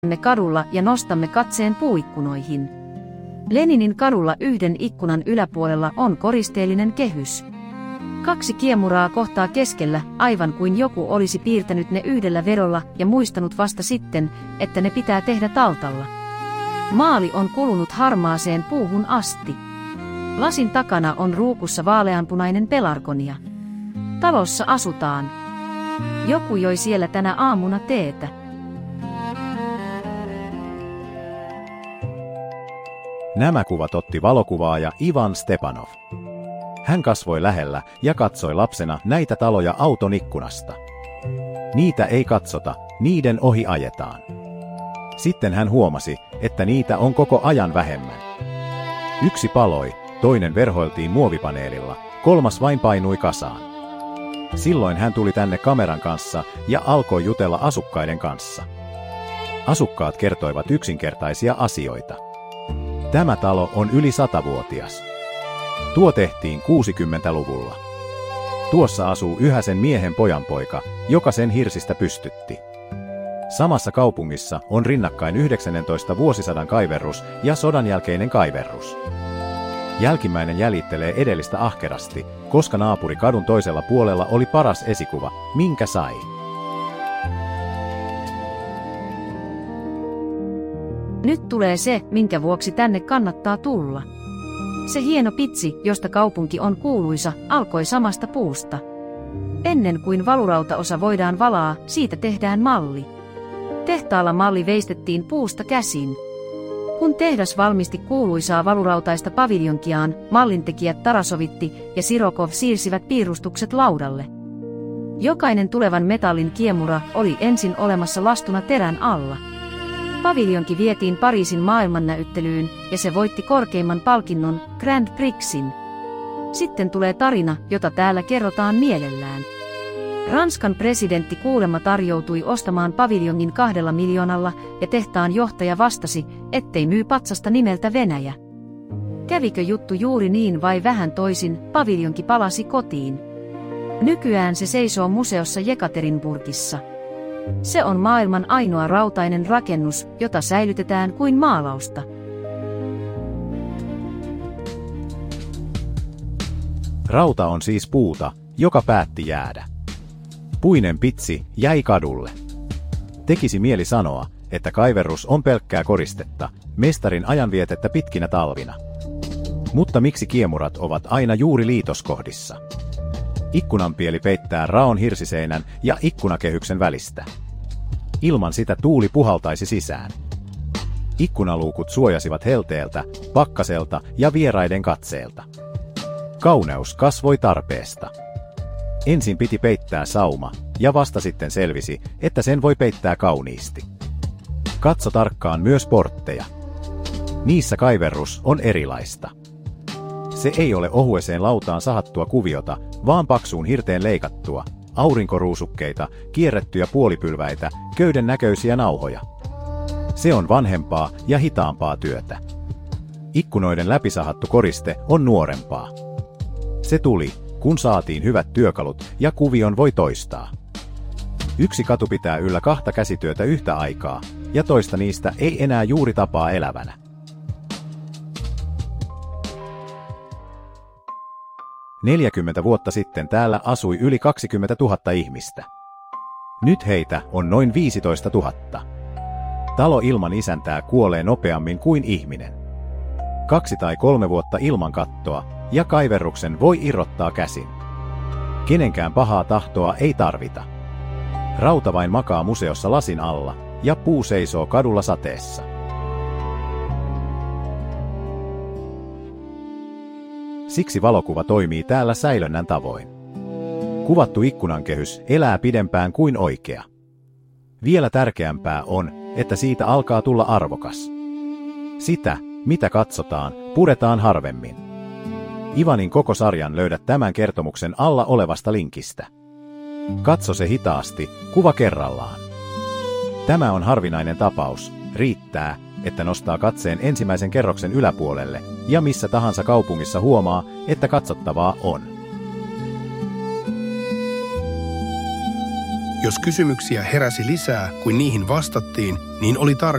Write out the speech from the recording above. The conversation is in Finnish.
kadulla ja nostamme katseen puuikkunoihin. Leninin kadulla yhden ikkunan yläpuolella on koristeellinen kehys. 2 kiemuraa kohtaa keskellä, aivan kuin joku olisi piirtänyt ne yhdellä vedolla ja muistanut vasta sitten, että ne pitää tehdä taltalla. Maali on kulunut harmaaseen puuhun asti. Lasin takana on ruukussa vaaleanpunainen pelargonia. Talossa asutaan. Joku joi siellä tänä aamuna teetä. Nämä kuvat otti valokuvaaja Ivan Stepanov. Hän kasvoi lähellä ja katsoi lapsena näitä taloja auton ikkunasta. Niitä ei katsota, niiden ohi ajetaan. Sitten hän huomasi, että niitä on koko ajan vähemmän. Yksi paloi, toinen verhoiltiin muovipaneelilla, 3 vain painui kasaan. Silloin hän tuli tänne kameran kanssa ja alkoi jutella asukkaiden kanssa. Asukkaat kertoivat yksinkertaisia asioita. Tämä talo on yli 100-vuotias. Tuo tehtiin 60-luvulla. Tuossa asuu yhä sen miehen pojanpoika, joka sen hirsistä pystytti. Samassa kaupungissa on rinnakkain 19. vuosisadan kaiverrus ja sodan jälkeinen kaiverrus. Jälkimmäinen jäljittelee edellistä ahkerasti, koska naapuri kadun toisella puolella oli paras esikuva, minkä sai. Nyt tulee se, minkä vuoksi tänne kannattaa tulla. Se hieno pitsi, josta kaupunki on kuuluisa, alkoi samasta puusta. Ennen kuin valurautaosa voidaan valaa, siitä tehdään malli. Tehtaalla malli veistettiin puusta käsin. Kun tehdas valmisti kuuluisaa valurautaista paviljonkiaan, mallintekijät Tarasovitti ja Sirokov siirsivät piirustukset laudalle. Jokainen tulevan metallin kiemura oli ensin olemassa lastuna terän alla. Paviljonki vietiin Pariisin maailmannäyttelyyn ja se voitti korkeimman palkinnon, Grand Prixin. Sitten tulee tarina, jota täällä kerrotaan mielellään. Ranskan presidentti kuulemma tarjoutui ostamaan paviljongin 2 miljoonalla ja tehtaan johtaja vastasi, ettei myy patsasta nimeltä Venäjä. Kävikö juttu juuri niin vai vähän toisin, paviljonki palasi kotiin. Nykyään se seisoo museossa Jekaterinburgissa. Se on maailman ainoa rautainen rakennus, jota säilytetään kuin maalausta. Rauta on siis puuta, joka päätti jäädä. Puinen pitsi jäi kadulle. Tekisi mieli sanoa, että kaiverrus on pelkkää koristetta, mestarin ajanvietettä pitkinä talvina. Mutta miksi kiemurat ovat aina juuri liitoskohdissa? Ikkunanpieli peittää raon hirsiseinän ja ikkunakehyksen välistä. Ilman sitä tuuli puhaltaisi sisään. Ikkunaluukut suojasivat helteeltä, pakkaselta ja vieraiden katseelta. Kauneus kasvoi tarpeesta. Ensin piti peittää sauma, ja vasta sitten selvisi, että sen voi peittää kauniisti. Katso tarkkaan myös portteja. Niissä kaiverrus on erilaista. Se ei ole ohueseen lautaan sahattua kuviota, vaan paksuun hirteen leikattua, aurinkoruusukkeita, kierrettyjä puolipylväitä, köyden näköisiä nauhoja. Se on vanhempaa ja hitaampaa työtä. Ikkunoiden läpisahattu koriste on nuorempaa. Se tuli, kun saatiin hyvät työkalut ja kuvion voi toistaa. Yksi katu pitää yllä 2 käsityötä yhtä aikaa, ja toista niistä ei enää juuri tapaa elävänä. – 40 vuotta sitten täällä asui yli 20 000 ihmistä. Nyt heitä on noin 15 000. Talo ilman isäntää kuolee nopeammin kuin ihminen. 2 tai 3 vuotta ilman kattoa, ja kaiverruksen voi irrottaa käsin. Kenenkään pahaa tahtoa ei tarvita. Rauta vain makaa museossa lasin alla, ja puu seisoo kadulla sateessa. Siksi valokuva toimii täällä säilönnän tavoin. Kuvattu ikkunankehys elää pidempään kuin oikea. Vielä tärkeämpää on, että siitä alkaa tulla arvokas. Sitä, mitä katsotaan, puretaan harvemmin. Ivanin koko sarjan löydät tämän kertomuksen alla olevasta linkistä. Katso se hitaasti, kuva kerrallaan. Tämä on harvinainen tapaus, riittää, että nostaa katseen ensimmäisen kerroksen yläpuolelle, ja missä tahansa kaupungissa huomaa, että katsottavaa on. Jos kysymyksiä heräsi lisää kuin niihin vastattiin, niin oli tarkoitus